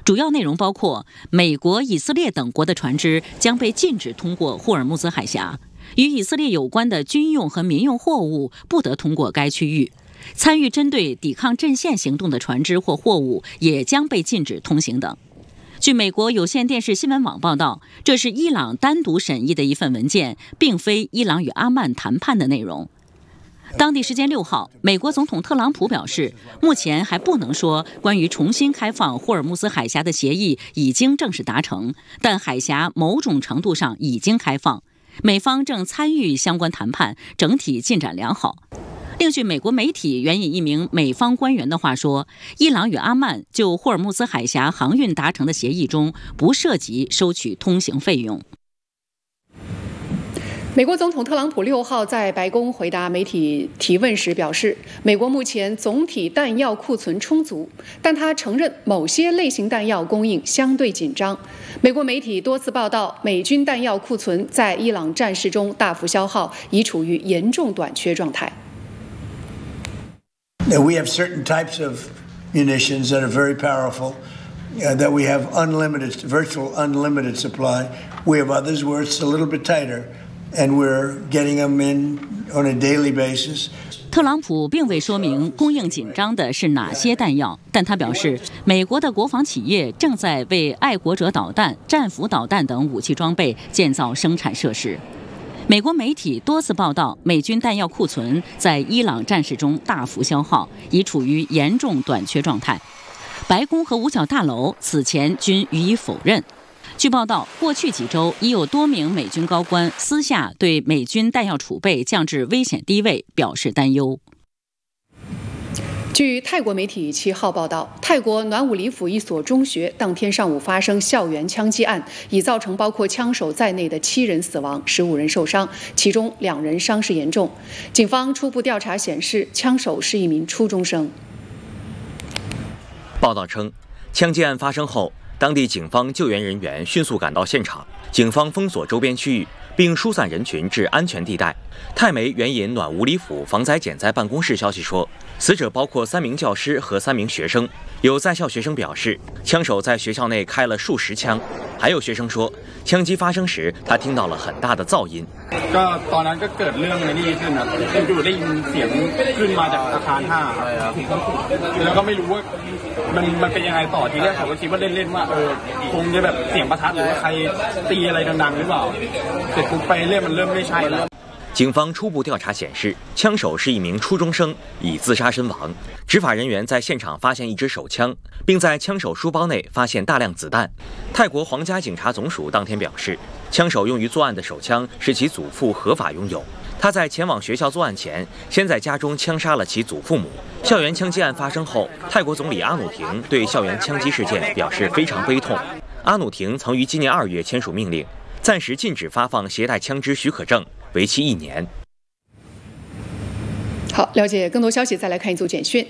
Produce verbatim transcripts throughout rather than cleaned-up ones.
主要内容包括美国、以色列等国的船只将被禁止通过霍尔木兹海峡，与以色列有关的军用和民用货物不得通过该区域，参与针对抵抗阵线行动的船只或货物也将被禁止通行等。据美国有线电视新闻网报道，这是伊朗单独审议的一份文件，并非伊朗与阿曼谈判的内容。当地时间六号，美国总统特朗普表示，目前还不能说关于重新开放霍尔木兹海峡的协议已经正式达成，但海峡某种程度上已经开放，美方正参与相关谈判，整体进展良好。另据美国媒体援引一名美方官员的话说，伊朗与阿曼就霍尔木兹海峡航运达成的协议中不涉及收取通行费用。 美国总统特朗普六号在白宫回答媒体提问时表示，美国目前总体弹药库存充足，但他承认某些类型弹药供应相对紧张。美国媒体多次报道，美军弹药库存在伊朗战事中大幅消耗，已处于严重短缺状态。 Now, we have certain types of munitions that are very powerful, uh, that we have unlimited, virtual unlimited supply. We have others where it's a little bit tighter, and we're getting them in on a daily basis. 特朗普并未说明供应紧张的是哪些弹药，但他表示，美国的国防企业正在为爱国者导弹、战斧导弹等武器装备建造生产设施。美国媒体多次报道，美军弹药库存在伊朗战事中大幅消耗，已处于严重短缺状态。白宫和五角大楼此前均予以否认。据报道，过去几周已有多名美军高官私下对美军弹药储备降至危险低位表示担忧。 据泰国媒体七号报道，泰国暖武里府一所中学当天上午发生校园枪击案，已造成包括枪手在内的七人死亡，十五人受伤，其中两人伤势严重。警方初步调查显示，枪手是一名初中生。 报道称，枪击案发生后，当地警方救援人员迅速赶到现场，警方封锁周边区域，并疏散人群至安全地带。泰媒援引暖武里府防灾减灾办公室消息说，死者包括三名教师和三名学生。有在校学生表示，枪手在学校内开了数十枪。还有学生说，枪击发生时，他听到了很大的噪音。 ก็ตอนนั้นก็เกิดเรื่องนี้ขึ้นนะอยู่ๆได้ยินเสียงขึ้นมาจากอาคารห้าแล้วก็ไม่รู้ว่ามันมันเป็นยังไงต่อทีแรกผมก็คิดว่าเล่นๆว่าเออคงจะแบบเสียงประทัดหรือว่าใครตีอะไรดังๆหรือเปล่าเสร็จปุ๊บไปเรื่อยมันเริ่มไม่ใช่แล้ว。 警方初步调查显示，枪手是一名初中生，已自杀身亡。执法人员在现场发现一支手枪，并在枪手书包内发现大量子弹。泰国皇家警察总署当天表示，枪手用于作案的手枪是其祖父合法拥有。他在前往学校作案前，先在家中枪杀了其祖父母。校园枪击案发生后，泰国总理阿努廷对校园枪击事件表示非常悲痛。阿努廷曾于今年二月签署命令，暂时禁止发放携带枪支许可证，为期一年。 好，了解更多消息，再来看一组简讯。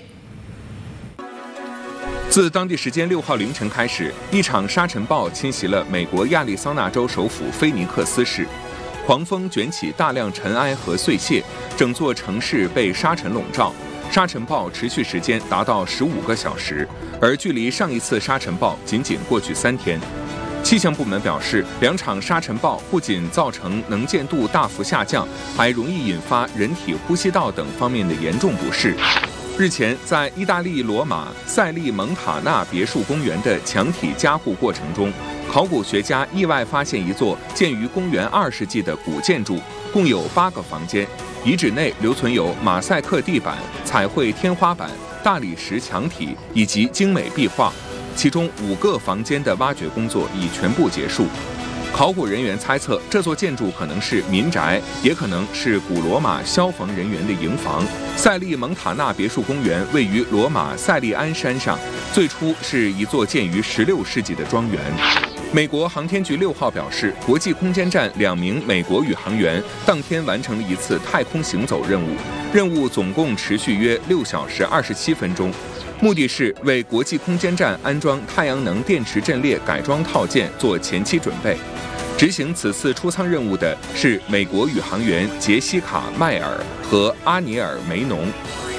自当地时间六号凌晨开始，一场沙尘暴侵袭了美国亚利桑那州首府菲尼克斯市，狂风卷起大量尘埃和碎屑，整座城市被沙尘笼罩。沙尘暴持续时间达到十五个小时，而距离上一次沙尘暴仅仅过去三天。气象部门表示，两场沙尘暴不仅造成能见度大幅下降，还容易引发人体呼吸道等方面的严重不适。日前，在意大利罗马塞利蒙塔纳别墅公园的墙体加固过程中，考古学家意外发现一座建于公元二世纪的古建筑，共有八个房间。遗址内留存有马赛克地板、彩绘天花板、大理石墙体以及精美壁画。其中五个房间的挖掘工作已全部结束。考古人员猜测，这座建筑可能是民宅，也可能是古罗马消防人员的营房。塞利蒙塔纳别墅公园位于罗马塞利安山上，最初是一座建于十六世纪的庄园。美国航天局六号表示，国际空间站两名美国宇航员当天完成了一次太空行走任务，任务总共持续约六小时二十七分钟。目的是为国际空间站安装太阳能电池阵列改装套件做前期准备。执行此次出舱任务的是美国宇航员杰西卡·迈尔和阿尼尔·梅农。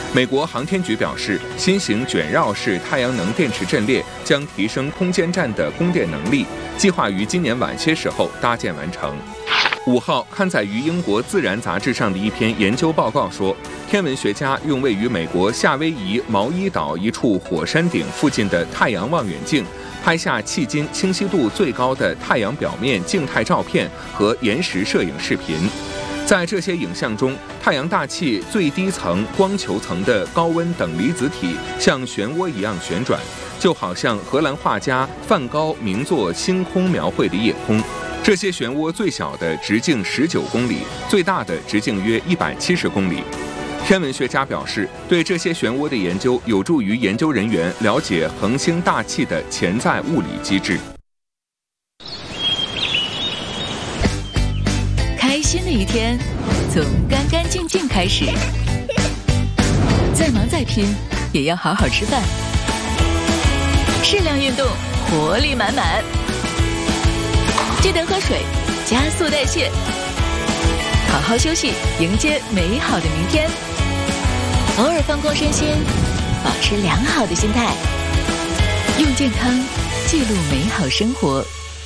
美国航天局表示，新型卷绕式太阳能电池阵列将提升空间站的供电能力，计划于今年晚些时候搭建完成。五号刊载于英国《自然》杂志上的一篇研究报告说，天文学家用位于美国夏威夷毛伊岛一处火山顶附近的太阳望远镜，拍下迄今清晰度最高的太阳表面静态照片和延时摄影视频。在这些影像中，太阳大气最低层光球层的高温等离子体像漩涡一样旋转，就好像荷兰画家梵高名作《星空》描绘的夜空。这些漩涡最小的直径十九公里，最大的直径约一百七十公里。天文学家表示，对这些漩涡的研究有助于研究人员了解恒星大气的潜在物理机制。 开心的一天从干干净净开始，再忙再拼也要好好吃饭，适量运动，活力满满。记得喝水，加速代谢，好好休息，迎接美好的明天。偶尔放空身心，保持良好的心态，用健康记录美好生活。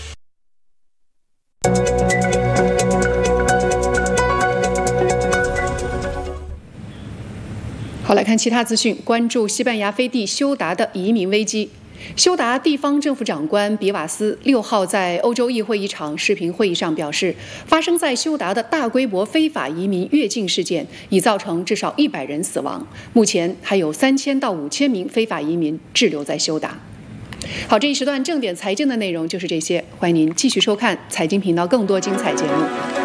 好，来看其他资讯，关注西班牙飞地休达的移民危机。休达地方政府长官比瓦斯六号在欧洲议会一场视频会议上表示，发生在休达的大规模非法移民越境事件已造成至少一百人死亡，目前还有三千到五千名非法移民滞留在休达。好，这一时段正点财经的内容就是这些，欢迎您继续收看财经频道更多精彩节目。